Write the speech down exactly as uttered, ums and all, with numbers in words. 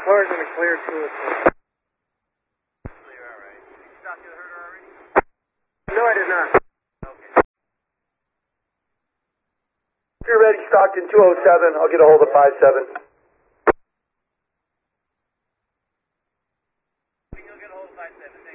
Car's in the clear two oh two. Clear, alright. Did you stop the herder already? No, I did not. Okay. If you're ready, Stockton two oh seven, I'll get a hold of five seven. You'll get a hold of five seven.